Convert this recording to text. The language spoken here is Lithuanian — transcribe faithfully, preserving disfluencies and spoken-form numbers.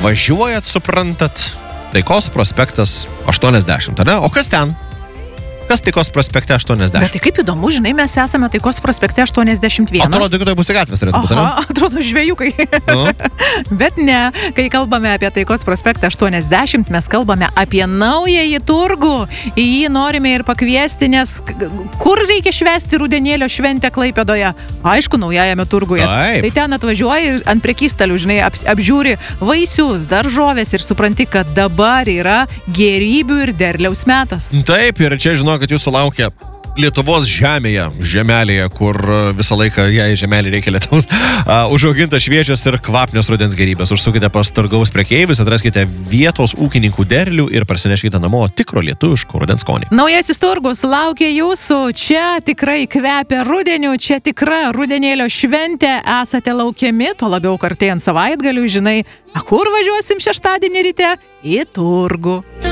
važiuojat, suprantat, Taikos prospektas aštuoniasdešimt, ne? O kas ten? Kas Taikos prospekte aštuoniasdešimt? Bet tai kaip įdomu, žinai, mes esame Taikos prospekte aštuoniasdešimt vienas. Atrodo, kad tai bus gatvės turėtų būti, ne? Aha, atrodo žvėjukai. Nu. Bet ne, kai kalbame apie Taikos prospektą aštuoniasdešimt, mes kalbame apie naująjį turgų. Į jį norime ir pakviesti, nes kur reikia švęsti rudenėlio šventę Klaipėdoje? Aišku, naujajame turguje. Taip. Tai ten atvažiuoji ir ant prekystalių, žinai, ap, apžiūri vaisius, daržovės ir supranti, kad dabar yra gėrybių ir derliaus metas. Taip, ir čia žinau, kad jūsų laukia Lietuvos žemėje, žemelėje, kur visą laiką jai žemelį reikia lietaus, uh, užaugintas šviežios ir kvapnios rudens gerybės. Užsukite pas turgaus prekeivius, atraskite vietos ūkininkų derlių ir parsineškite namo tikro lietuviško rudens skonį. Naujasis turgus laukia jūsų. Čia tikrai kvepia rudeniu, čia tikra rudenėlio šventė. Esate laukiami, to labiau kartėjant savaitgalių, žinai, a kur važiuosim šeštadienį ryte? Į turgų.